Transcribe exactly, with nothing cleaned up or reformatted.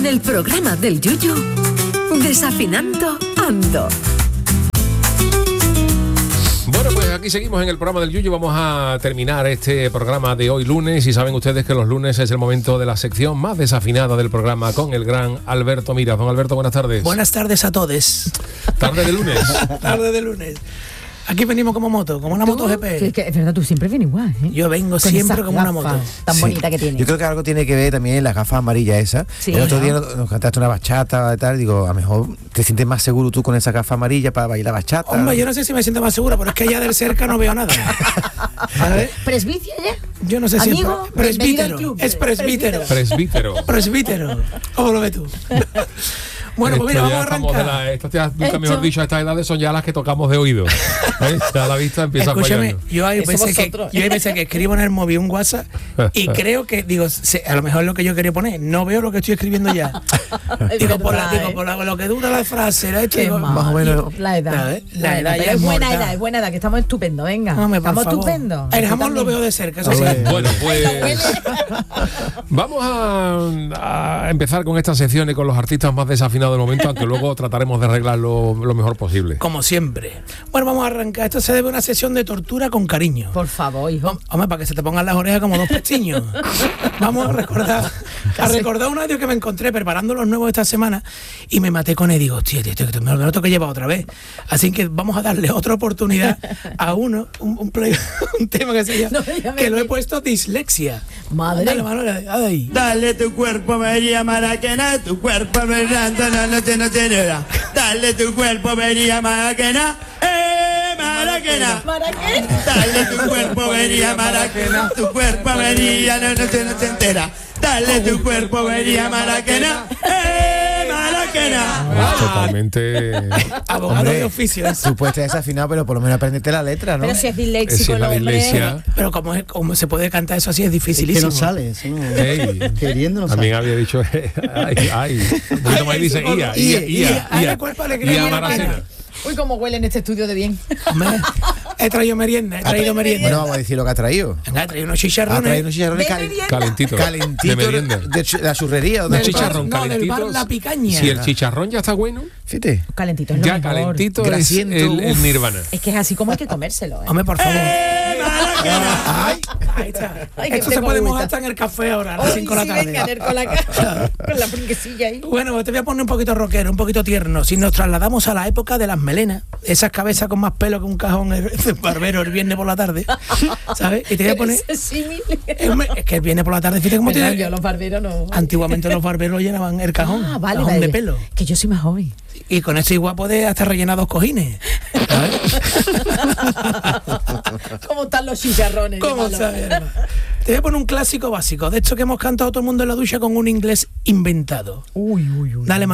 En el programa del Yuyu, Desafinando Ando. Bueno, pues aquí seguimos en el programa del Yuyu. Vamos a terminar este programa de hoy lunes y saben ustedes que los lunes es el momento de la sección más desafinada del programa con el gran Alberto Mira. Don Alberto, buenas tardes. Buenas tardes a todos. Tarde de lunes. Tarde de lunes. Aquí venimos como moto, como una moto G P. Sí, es, que es verdad, tú siempre vienes igual, ¿eh? Yo vengo Con siempre esas como una moto. gafas tan Sí. bonita que tiene. Yo creo que algo tiene que ver también las gafas amarillas esas. Sí, el otro ¿no? día nos, nos cantaste una bachata y tal, digo, a lo mejor te sientes más seguro tú con esa gafa amarilla para bailar bachata. Hombre, yo no sé si me siento más segura, pero es que allá del cerca no veo nada. ¿Sabes? ¿Presbicia ya? Yo no sé si Amigo, es pre- presbítero. bienvenido al club. Es presbítero. Presbítero. Presbítero. ¿Cómo lo ves tú? Bueno, pues mira, Esto ya vamos a estamos de arrancar. la- estas ya, nunca Hecho. mejor dicho, a estas edades son ya las que tocamos de oído. ¿Eh? Ya la vista empieza a Escúchame, fallarnos. yo hay Eso veces que vosotros. yo hay veces que escribo en el móvil un WhatsApp y creo que digo, se- a lo mejor es lo que yo quería poner, no veo lo que estoy escribiendo ya. Es digo, por, la, verdad, digo ¿eh? por la- lo que dura la frase, la he hecho, Qué digo, mal. más o menos. La edad. ¿sabes? La edad ya Pero es es buena mortal. edad, es buena edad, que estamos estupendo, venga. Hombre, por estamos favor. estupendo. El Tú jamón lo también. veo de cerca, eso sí. Hombre. Bueno, pues vamos a, a empezar con estas secciones con los artistas más desafinados del momento, aunque luego trataremos de arreglarlo lo mejor posible. Como siempre. Bueno, vamos a arrancar. Esto se debe a una sesión de tortura con cariño. Por favor, hijo. Hombre, para que se te pongan las orejas como dos pestiños. Vamos a recordar a recordar un audio que me encontré preparando los nuevos esta semana y me maté con él. Digo, hostia, tío, tío, me lo tengo que llevar otra vez. Así que vamos a darle otra oportunidad a uno, un, un, play- un tema que se llama, No me digas que lo he mentira. puesto dislexia. Madre. Dale, Manuel, ahí. Dale tu cuerpo, vería Maraquena, tu cuerpo me randa, no, no tiene, no tiene hora. Dale tu cuerpo, vería Maraquena, eh, Maraquena. ¿Para qué? Dale tu cuerpo, vería Maraquena, tu cuerpo vería, no, no te, no te entera. Dale tu cuerpo, vería Maraquena, eh, Maraquena. Totalmente. Abogado Hombre, de oficio. ¿eh? Tú puedes estar desafinado, pero por lo menos aprendete la letra, ¿no? Pero si es Si disléxico es el la hombre. dislexia. Pero como, es, como se puede cantar eso así es Que dificilísimo. no sale, eso no. Ey. Queriendo no También sale. había dicho, eh, ay, ay. Un poquito más y dice, ia, ia, ia, Ay, ia. el cuerpo alegría, Ia mira, Maracena. mira. Uy, cómo huele en este estudio de bien. Hombre, he traído merienda, he traído merienda. Bueno, vamos a decir lo que ha traído. Venga, he traído unos Ha chicharrones. traído unos chicharrones De cal- merienda. Calentito. calentitos De merienda. de chu- la churrería. Un ¿dónde Del está? chicharrón bar- no, del calentito. bar La Picaña. Si el chicharrón ya está bueno, Fíjate. Calentito es lo ya mejor. calentito es Grasiento, el, el uf. nirvana. Es que es así como hay que comérselo, ¿eh? Hombre, por favor. Ay, Ahí está. Ay, que Esto se tengo puede mojar agüita. hasta en el café ahora, a las Ay, cinco de sí, la venga, tarde. a ver, con la, ca- con la pringuesilla ahí. Bueno, pues te voy a poner un poquito rockero, un poquito tierno. Si nos trasladamos a la época de las melenas, esas cabezas con más pelo que un cajón el el barbero el viernes por la tarde, ¿sabes? Y te voy a poner... Ese símil. Es es que el viernes por la tarde, fíjate cómo Verdad, tiene... yo los barberos no. Antiguamente los barberos llenaban el cajón, Ah, vale, cajón vale. de pelo. Que yo soy más joven. Y con eso igual puedes hasta rellenar dos cojines. ¿Sabes? ¿Cómo están los chicharrones? ¿Cómo Malo. sabes, hermano? Te voy a poner un clásico básico, de hecho que hemos cantado todo el mundo en la ducha con un inglés inventado. Uy, uy, uy. Dale,